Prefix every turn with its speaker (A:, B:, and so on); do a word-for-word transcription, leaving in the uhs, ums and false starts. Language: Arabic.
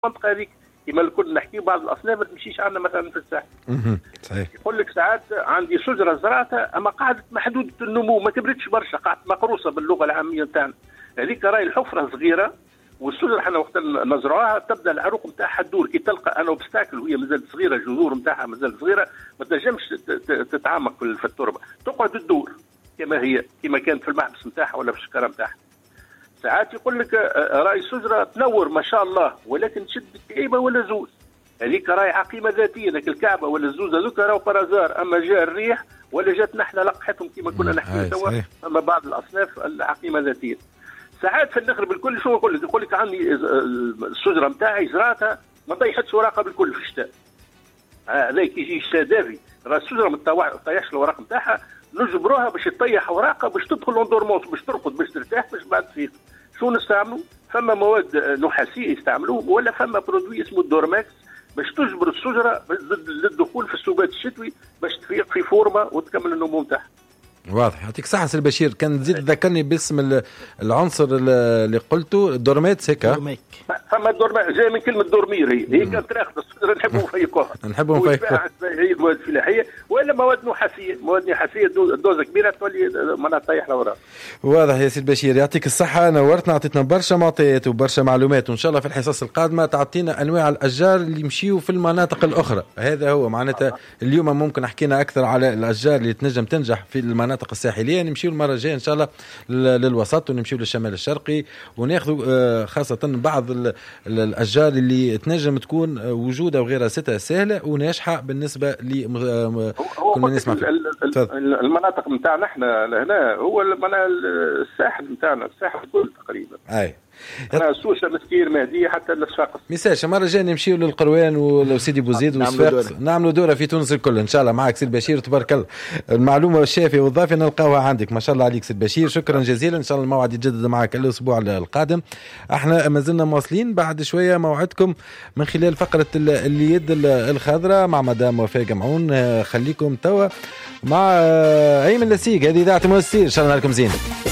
A: المنطقه هذيك كما الكل نحكي بعض الاصناف ما تمشيش عندنا مثلا في الساحل.
B: صحيح.
A: يقول لك ساعات عندي شجره زرعتها اما قاعده محدوده النمو ما كبرتش برشا قاعده مقروصه باللغه العاميه نتاعنا. هذيك راهي الحفره صغيره والشجره احنا وقت نزرعوها تبدا العروق نتاعها تدور كي تلقى انا اوبستاكل وهي مازالت صغيره الجذور نتاعها مازالت صغيره ما تنجمش تتعمق في التربه تقعد تدور كما هي كما كانت في المحبس نتاعها ولا في الشكاره نتاعها. ساعات يقول لك راي الشجره تنور ما شاء الله ولكن تشد كعيبه ولا زوز هذيك راي عقيمه ذاتيه لك الكعبه ولا الزوز هذوك راهو بارازار اما جاء الريح ولا جات نحله لقحتهم كما كنا نحكي توا اما بعض الاصناف العقيمه ذاتيه. ساعات في الاخر بالكل شو يقول لك يقول لك عندي الشجره نتاعي زرعتها ما طيحتش ورقه بالكل في الشتاء. هذا كي يجي الشتاء دافي راه الشجره ما تطيحش الوراق نتاعها نجبروها باش تطيح ورقه باش تدخل لوندورمونس باش ترقد باش ترتاح باش بعد تفيق. شو نستعملوا؟ فما مواد نحاسيه يستعملوه ولا فما برودوي اسمه الدورماكس باش تجبر الشجره للدخول في السبات الشتوي باش تفيق في فورمه وتكمل النمو نتاعها.
B: واضح. يعطيك صحة سي البشير. كان تزيد تذكرني باسم العنصر اللي قلته الدورمات هيك.
A: فما الدورمات جاي من كلمة دورمير هي هي كانت تاخذ الصدر نحبوا نفيقوها.
B: نحبوا نفيقوها.
A: هي المواد الفلاحية ولا مواد نحاسية مواد نحاسية دوزة كبيرة تولي معناها تطيح الأوراق.
B: واضح يا سي البشير. يعطيك الصحة نورتنا عطيتنا برشا معطيات وبرشا معلومات وإن شاء الله في الحصص القادمة تعطينا أنواع الأشجار اللي يمشيوا في المناطق الأخرى. هذا هو معناتها اليوم ممكن حكينا أكثر على الأشجار اللي تنجم تنجح في المناطق الساحلية. نمشيو المرة الجاية إن شاء الله للوسط ونمشيو للشمال الشرقي وناخذ خاصة بعض الأشجار اللي تنجم تكون وجودها وغيرها ستة سهلة وناجحة بالنسبة ل
A: كنا نسمع المناطق نتاعنا احنا هنا هو الساحل نتاعنا الساحل كله تقريبا.
B: أي.
A: أنا سوسة مسكير مهدية حتى للصفاقس.
B: ميساج مرة جاية نمشيو للقروان ولو سيدي بوزيد والصفاقس نعملوا دورة في تونس الكل إن شاء الله. معك سي البشير تبارك الله المعلومة الشافية والضافية نلقاوها عندك ما شاء الله عليك سي البشير. شكرا جزيلا. إن شاء الله الموعد يتجدد معك الأسبوع القادم. احنا ما زلنا مواصلين بعد شوية موعدكم من خلال فقرة اللي يد الخضراء مع مدام وفاء جمعون. خليكم توا مع أيمن لسيق هذه إذاعة مؤسسين إن شاء الله لكم زين.